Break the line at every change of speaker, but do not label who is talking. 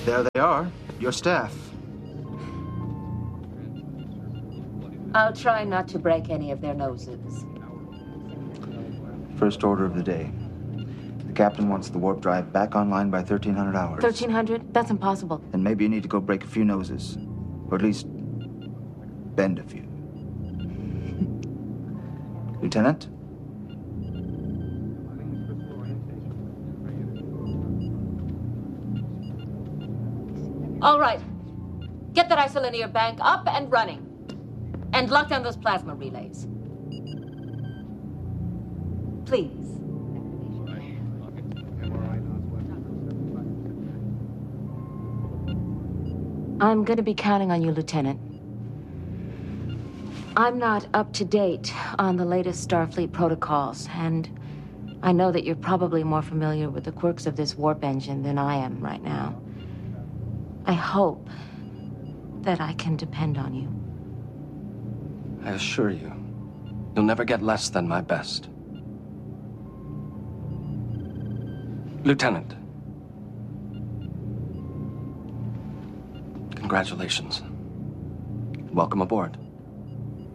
There they are, your staff.
I'll try not to break any of their noses.
First order of the day. The captain wants the warp drive back online by 1300 hours.
1300? That's impossible.
Then maybe you need to go break a few noses. Or at least bend a few. Lieutenant?
All right. Get that isolinear bank up and running. And lock down those plasma relays. Please. I'm going to be counting on you, Lieutenant. I'm not up to date on the latest Starfleet protocols, and I know that you're probably more familiar with the quirks of this warp engine than I am right now. I hope that I can depend on you.
I assure you, you'll never get less than my best. Lieutenant. Congratulations. Welcome aboard.